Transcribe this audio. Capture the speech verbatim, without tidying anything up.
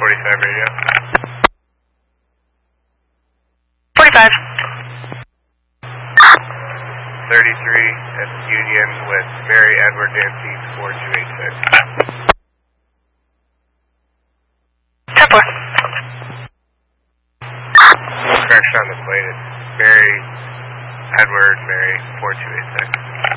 forty-five radio. forty-five. thirty-three at Union with Mary Edward Nancy four two eight six. ten four. Correction on the plate. It's Mary Edward Mary four two eight six.